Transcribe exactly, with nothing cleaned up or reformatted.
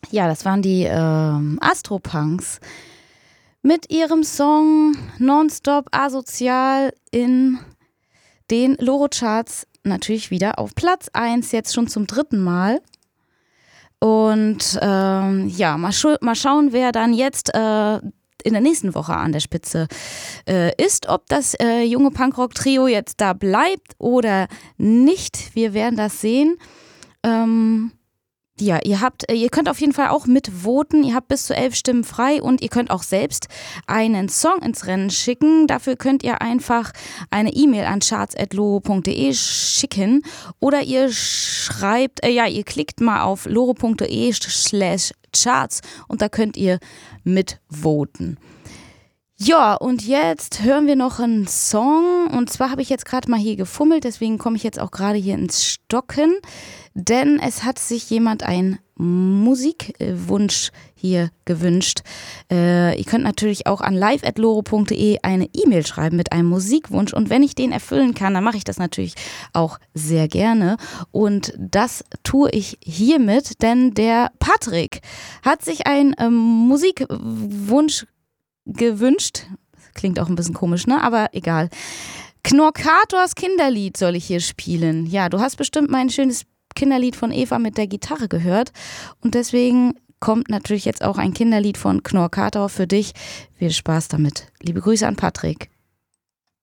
Ja, das waren die ähm, Astropunks mit ihrem Song Nonstop Asozial in den Loro-Charts natürlich wieder auf Platz eins, jetzt schon zum dritten Mal. Und ähm, ja, mal, schu- mal schauen, wer dann jetzt äh, in der nächsten Woche an der Spitze äh, ist, ob das äh, junge Punkrock-Trio jetzt da bleibt oder nicht. Wir werden das sehen. Ähm, Ja, ihr habt, ihr könnt auf jeden Fall auch mitvoten. Ihr habt bis zu elf Stimmen frei und ihr könnt auch selbst einen Song ins Rennen schicken. Dafür könnt ihr einfach eine E-Mail an charts at loro punkt de schicken oder ihr schreibt, äh, ja, ihr klickt mal auf loro punkt de slash charts und da könnt ihr mitvoten. Ja, und jetzt hören wir noch einen Song und zwar habe ich jetzt gerade mal hier gefummelt, deswegen komme ich jetzt auch gerade hier ins Stocken, denn es hat sich jemand einen Musikwunsch hier gewünscht. Äh, ihr könnt natürlich auch an live at loro punkt de eine E-Mail schreiben mit einem Musikwunsch und wenn ich den erfüllen kann, dann mache ich das natürlich auch sehr gerne und das tue ich hiermit, denn der Patrick hat sich einen ähm, Musikwunsch gewünscht. Klingt auch ein bisschen komisch, ne? Aber egal. Knorkators Kinderlied soll ich hier spielen. Ja, du hast bestimmt mein schönes Kinderlied von Eva mit der Gitarre gehört und deswegen kommt natürlich jetzt auch ein Kinderlied von Knorkator für dich. Viel Spaß damit. Liebe Grüße an Patrick.